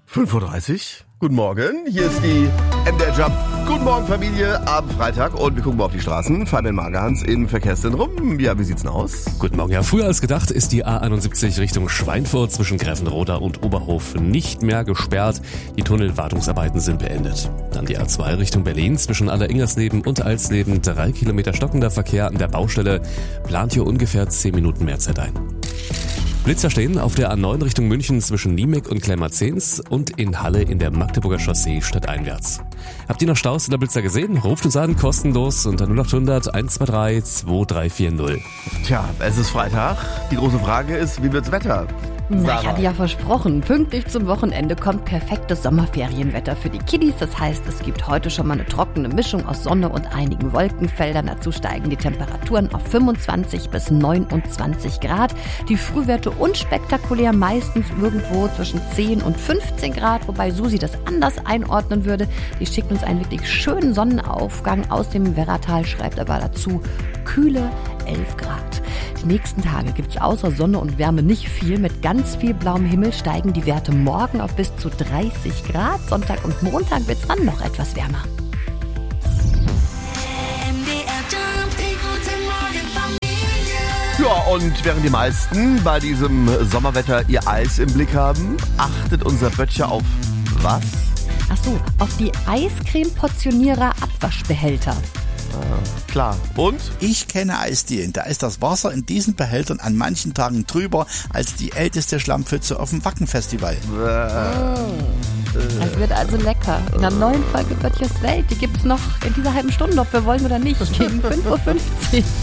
5:30 Uhr. Guten Morgen, hier ist die MDR Jump. Guten Morgen Familie, Abend Freitag und wir gucken mal auf die Straßen. Fabian Magerhans im Verkehrszentrum. Ja, wie sieht's denn aus? Guten Morgen. Ja, früher als gedacht ist die A71 Richtung Schweinfurt zwischen Grevenroda und Oberhof nicht mehr gesperrt. Die Tunnelwartungsarbeiten sind beendet. Dann die A2 Richtung Berlin zwischen Alleringersleben und Alsleben. 3 Kilometer stockender Verkehr an der Baustelle. Plant hier ungefähr 10 Minuten mehr Zeit ein. Blitzer stehen auf der A9 Richtung München zwischen Niemek und Kleinmarzens und in Halle in der Magdeburger Chaussee stadteinwärts. Habt ihr noch Staus in der Blitzer gesehen? Ruft uns an, kostenlos unter 0800 123 2340. Tja, es ist Freitag. Die große Frage ist, wie wird's Wetter? Na, ich hatte ja versprochen, pünktlich zum Wochenende kommt perfektes Sommerferienwetter für die Kiddies. Das heißt, es gibt heute schon mal eine trockene Mischung aus Sonne und einigen Wolkenfeldern. Dazu steigen die Temperaturen auf 25 bis 29 Grad. Die Frühwerte unspektakulär, meistens irgendwo zwischen 10 und 15 Grad, wobei Susi das anders einordnen würde. Die schickt uns einen wirklich schönen Sonnenaufgang aus dem Werratal, schreibt aber dazu kühle 11 Grad. Die nächsten Tage gibt es außer Sonne und Wärme nicht viel. Mit ganz viel blauem Himmel steigen die Werte morgen auf bis zu 30 Grad. Sonntag und Montag wird es dann noch etwas wärmer. Ja, und während die meisten bei diesem Sommerwetter ihr Eis im Blick haben, achtet unser Böttcher auf was? Ach so, auf die Eiscreme-Portionierer Abwaschbehälter. Klar. Und? Ich kenne Eisdielen. Da ist das Wasser in diesen Behältern an manchen Tagen trüber als die älteste Schlammpfütze auf dem Wackenfestival. Es wird also lecker. In einer neuen Folge Böttchers Welt. Die gibt's noch in dieser halben Stunde, ob wir wollen oder nicht. Gegen 5:50 Uhr.